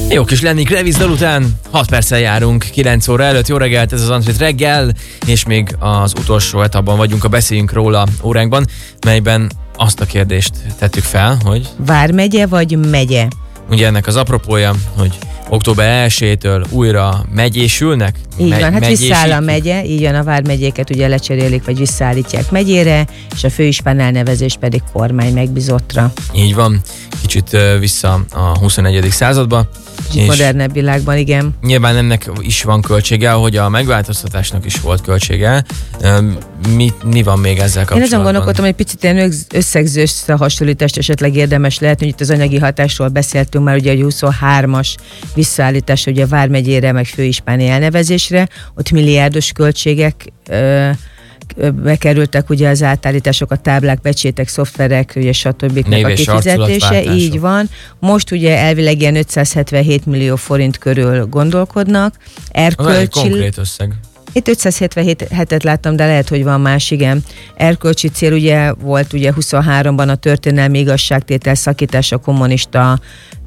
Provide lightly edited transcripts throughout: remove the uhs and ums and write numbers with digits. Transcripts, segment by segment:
Jó kis Lenny Kravitz dal után 6 perccel járunk 9 óra előtt. Jó reggelt, ez az Antrit reggel, és még az utolsó etapban vagyunk a Beszéljünk róla óránkban, melyben azt a kérdést tettük fel, hogy... Vármegye vagy megye? Ugye ennek az apropója, hogy október 1-től újra megyésülnek? Így van, hát visszáll a megye, így van, a vármegyéket ugye lecserélik, vagy visszaállítják megyére, és a főispán elnevezés pedig kormány megbizottra. Így van, kicsit vissza a 21. századba. És modernebb világban, igen. Nyilván ennek is van költsége, ahogy a megváltoztatásnak is volt költsége. Mi van még ezzel kapcsolatban? Én azon gondolkodtam, hogy picit ilyen összegző összehasonlítást esetleg érdemes lehet, hogy itt az anyagi hatásról beszéltünk már, ugye a 23-as visszaállítás, ugye a vármegyére, meg főispáni elnevezésre, ott milliárdos költségek bekerültek ugye az átállítások, a táblák, pecsétek, szoftverek, ugye stb. A kifizetése, így van. Most ugye elvileg ilyen 577 millió forint körül gondolkodnak. Az egy konkrét összeg. Itt 577-et láttam, de lehet, hogy van más, igen. Erkölcsi cél ugye volt ugye 23-ban a történelmi igazságtétel szakítása kommunista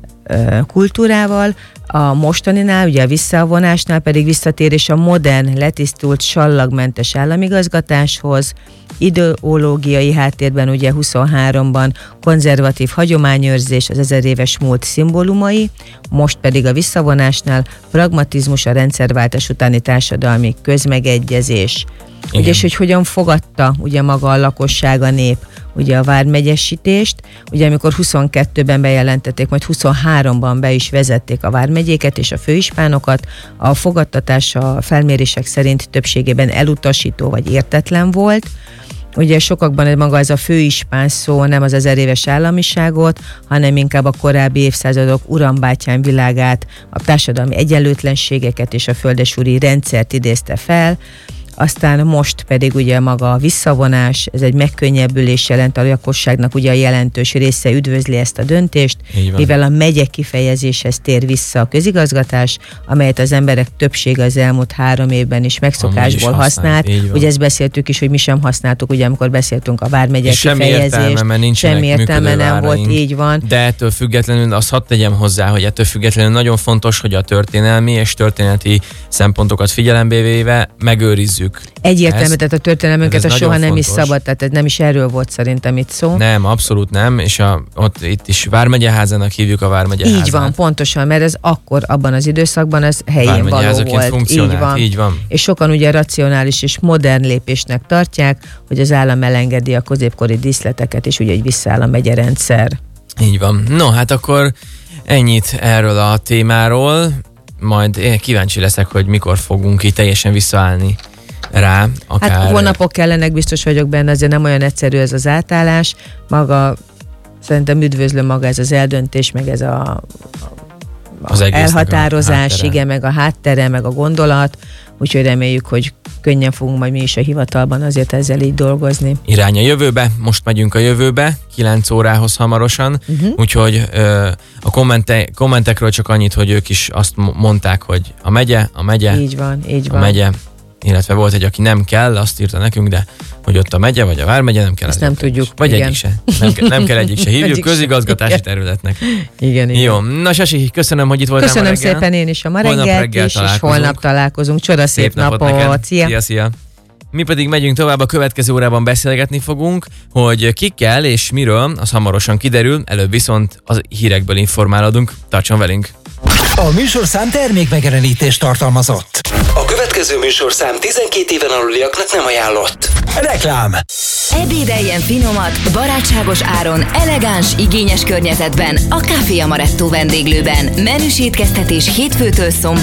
kultúrával, a mostaninál, ugye a visszavonásnál pedig visszatérés a modern, letisztult, sallagmentes államigazgatáshoz, ideológiai háttérben ugye 23-ban konzervatív hagyományőrzés, az 1000 éves múlt szimbólumai, most pedig a visszavonásnál pragmatizmus, a rendszerváltás utáni társadalmi közmegegyezés. Ugye, és hogy hogyan fogadta ugye maga a lakosság, a nép ugye a vármegyesítést, ugye amikor 22-ben bejelentették, majd 23-ban be is vezették a vármegyéket és a főispánokat, a fogadtatás a felmérések szerint többségében elutasító vagy értetlen volt. Ugye sokakban maga ez a főispán szó nem az 1000 éves államiságot, hanem inkább a korábbi évszázadok urambátyán világát, a társadalmi egyenlőtlenségeket és a földesúri rendszert idézte fel. Aztán most pedig ugye maga a visszavonás, ez egy megkönnyebbülés jelent, a lakosságnak ugye a jelentős része üdvözli ezt a döntést, mivel a megye kifejezéshez tér vissza a közigazgatás, amelyet az emberek többsége az elmúlt 3 évben is megszokásból használt. Ugye ezt beszéltük is, hogy mi sem használtuk, ugye amikor beszéltünk a vármegye kifejezést. Semmi értelme nem volt, így van. De ettől függetlenül azt hadd tegyem hozzá, hogy ettől függetlenül nagyon fontos, hogy a történelmi és történeti szempontokat figyelembe véve megőrizzük. Egyértelmű, tehát a történelmünket a soha nem is szabad, tehát nem is erről volt szerintem itt szó. Nem, abszolút nem, és itt is vármegyeházának hívjuk a vármegyeházát. Így van, pontosan, mert ez akkor, abban az időszakban ez helyén való volt. Így van. És sokan ugye racionális és modern lépésnek tartják, hogy az állam elengedi a középkori díszleteket, és ugye egy visszaáll a megyerendszer. Így van. No, hát akkor ennyit erről a témáról, majd én kíváncsi leszek, hogy mikor fogunk így teljesen visszaállni rá. Akár... Hát hónapok kellenek, biztos vagyok benne, azért nem olyan egyszerű ez az átállás. Maga, szerintem üdvözlöm maga ez az eldöntés, meg ez az elhatározás, igen, meg a háttere, meg a gondolat, úgyhogy reméljük, hogy könnyen fogunk majd mi is a hivatalban azért ezzel így dolgozni. Irány a jövőbe, most megyünk a jövőbe, 9 órához hamarosan, úgyhogy a kommentekről csak annyit, hogy ők is azt mondták, hogy a megye, így van. A megye, illetve volt egy, aki nem kell, azt írta nekünk, de hogy ott a megye vagy a vármegye nem kell. Ezt nem tudjuk. Vagy egyik se. Nem kell egyik se. Hívjuk közigazgatási területnek. Igen. Jó. Na Sasi, köszönöm, hogy itt voltál. Köszönöm szépen én is a ma reggelt is, és holnap találkozunk. Csoda szép napot. Szia. Mi pedig megyünk tovább, a következő órában beszélgetni fogunk, hogy kikkel és miről, az hamarosan kiderül, előbb viszont az hírekből informálódunk. Tartson velünk! A műsorszám termékmegjelenítést tartalmazott. A következő műsorszám 12 éven aluliaknak nem ajánlott. Reklám! Ebédeljen finomat, barátságos áron, elegáns, igényes környezetben a Café Amaretto vendéglőben. Menüs étkeztetés hétfőtől szombatig.